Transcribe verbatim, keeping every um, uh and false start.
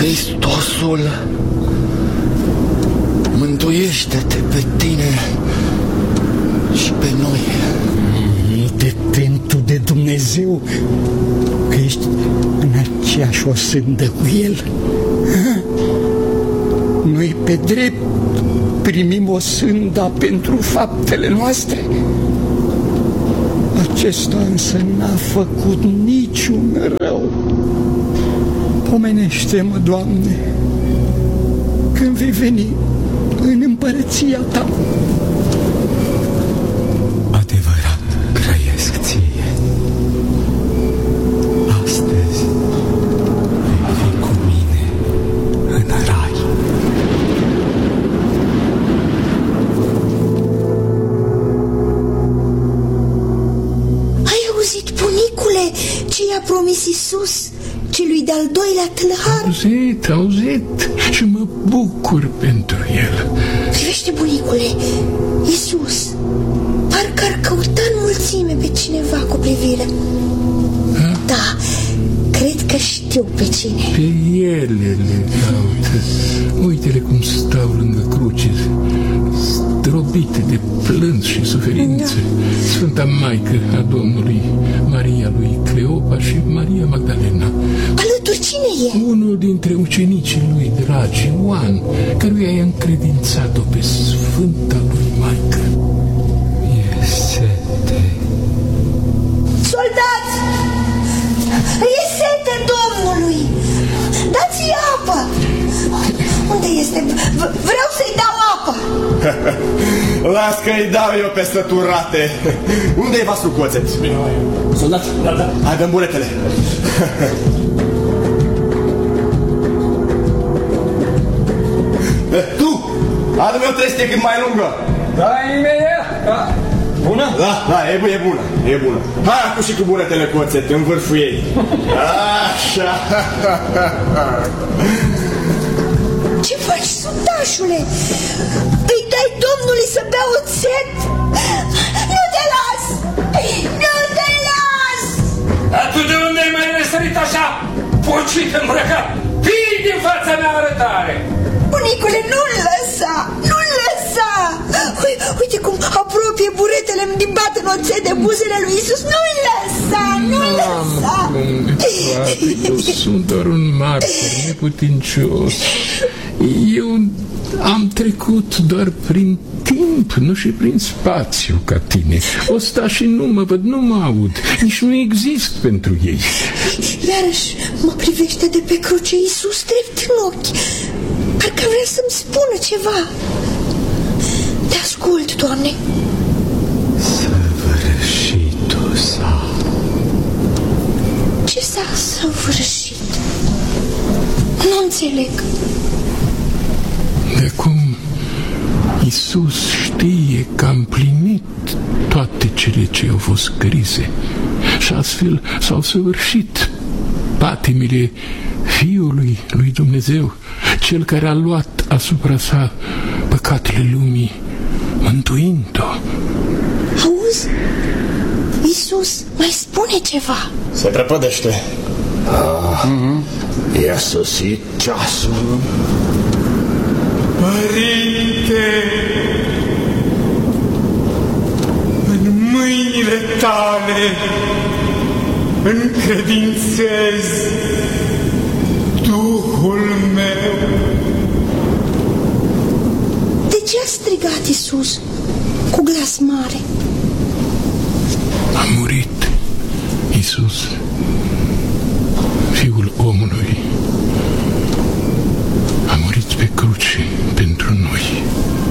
Hristosul, mântuiește-te pe tine și pe noi. Nu te temi tu de Dumnezeu, că ești în aceeași osândă cu El. Noi pe drept primim osânda pentru faptele noastre. Acesta însă n-a făcut niciun rău. Pomenește-mă, Doamne, când vei veni în împărăția Ta. Adevărat grăiesc ție. Astăzi vei fi cu mine în rai. Ai auzit, bunicule, ce i-a promis Iisus celui de-al doilea tâlhar? Auzit, auzit și mă bucur pentru el. Privește, bunicule, Iisus parcă ar căuta în mulțime pe cineva cu privire. Ha? Da, cred că știu pe cine. Pe ele le caută. Uite-le cum stau lângă cruce, zdrobite de plâns și suferințe. Da. Sfânta Maică a Domnului, Maria lui Cleopa și Maria Magdalena. Alături cine e? Unul dintre ucenicii lui dragi, Ioan, căruia i-a încredințat-o pe Sfânta lui Maică. E sete. Soldați! E sete Domnului! Dați-i apă! Unde este? Vreau să-i dau apă! Las că-i dau eu pe săturate. Unde e vasul cu oțet? Soldat, da, da. Hai, dă-mi buretele. Tu, adu-mi o trestie cât mai lungă. Da, imediat. Da. Bună? Da, da, e, e bună, e bună. Hai acum și cu buretele cu oțet, în vârful ei. Așa. Ce faci, sutașule? Îi dai Domnului să bea oțet? Nu te las! Nu te las! Dar tu de unde ai mai răsărit așa? Pocit îmbrăcat! Fii din fața mea arătare! Bunicule, nu-l lăsa! Nu-l lăsa! Uite cum apropie buretele îmbimbat în oțet de buzele lui Iisus. Nu-l lăsa! Nu-l lăsa! Eu sunt doar un martor neputincios. Eu am trecut doar prin timp, nu și prin spațiu ca tine. O sta și nu mă văd, nu mă aud. Nici nu exist pentru ei. Iarăși mă privește de pe cruce Iisus drept în ochi. Parcă vrea să-mi spună ceva. Te ascult, Doamne. Săvârșitul s-a. Ce s-a săvârșit? Nu înțeleg. De cum Iisus știe că a împlinit toate cele ce au fost scrise și astfel s-au săvârșit patimile Fiului lui Dumnezeu, Cel care a luat asupra sa păcatele lumii, mântuind-o. Auzi? Iisus mai spune ceva. Se prăpădește. Ah, mm-hmm. I-a sosit ceasul. Părinte, în mâinile tale încredințez Duhul meu. De ce a strigat Iisus cu glas mare?